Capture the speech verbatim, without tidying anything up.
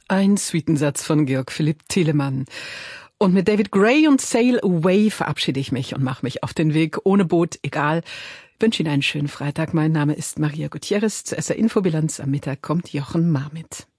Ein Suitensatz von Georg Philipp Telemann. Und mit David Gray und Sail Away verabschiede ich mich und mache mich auf den Weg ohne Boot, egal. Ich wünsche Ihnen einen schönen Freitag. Mein Name ist Maria Gutierrez. Zur S R Infobilanz am Mittag kommt Jochen Marmit.